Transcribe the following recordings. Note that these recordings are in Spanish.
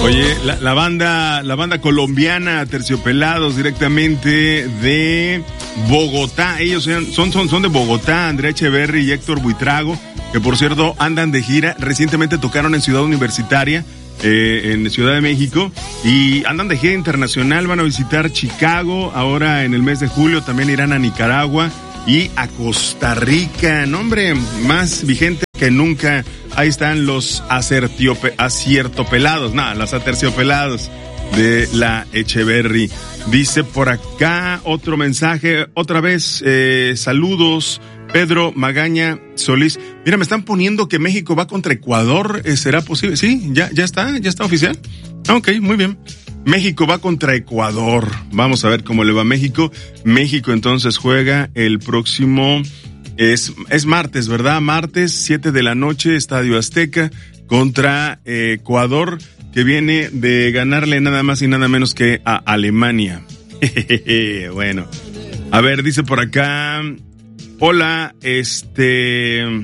Oye, la banda colombiana Terciopelados, directamente de Bogotá. Ellos son de Bogotá, Andrea Echeverry y Héctor Buitrago, que por cierto andan de gira. Recientemente tocaron en Ciudad Universitaria, en Ciudad de México, y andan de gira internacional. Van a visitar Chicago ahora en el mes de julio. También irán a Nicaragua y a Costa Rica. Nombre más vigente que nunca. Ahí están los aciertopelados, los aterciopelados de la Echeverry. Dice por acá otro mensaje, otra vez, saludos, Pedro Magaña Solís. Mira, me están poniendo que México va contra Ecuador, ¿será posible? Sí, ya está oficial. Ok, muy bien. México va contra Ecuador. Vamos a ver cómo le va a México. México entonces juega el próximo... Es martes, ¿verdad? Martes, 7 de la noche, Estadio Azteca, contra Ecuador, que viene de ganarle nada más y nada menos que a Alemania. Bueno, a ver, dice por acá, hola, dice,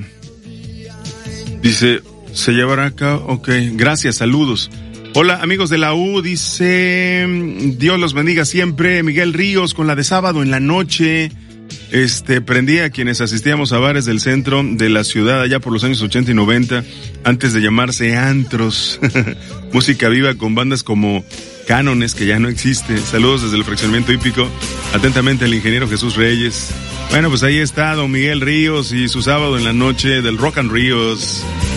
¿se llevará acá? Ok, gracias, saludos. Hola, amigos de la U, dice, Dios los bendiga siempre, Miguel Ríos, con la de sábado en la noche. Prendí a quienes asistíamos a bares del centro de la ciudad allá por los años 80 y 90, antes de llamarse antros. Música viva con bandas como Cánones, que ya no existe. Saludos desde el fraccionamiento hípico. Atentamente el ingeniero Jesús Reyes. Bueno, pues ahí está don Miguel Ríos y su sábado en la noche del Rock and Ríos.